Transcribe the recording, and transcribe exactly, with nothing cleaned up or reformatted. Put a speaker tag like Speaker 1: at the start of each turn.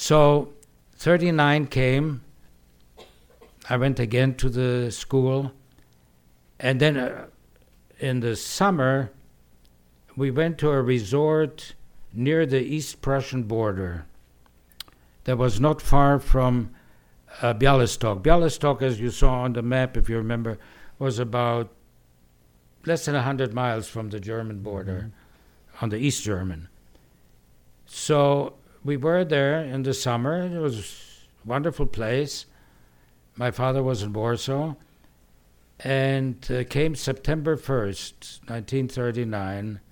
Speaker 1: So thirty-nine came. I went again to the school. And then uh, in the summer, we went to a resort near the East Prussian border that was not far from uh, Bialystok. Bialystok, as you saw on the map, if you remember, was about less than one hundred miles from the German border, mm-hmm. on the East German. So we were there in the summer. It was a wonderful place. My father was in Warsaw. And uh, came September first, nineteen thirty-nine,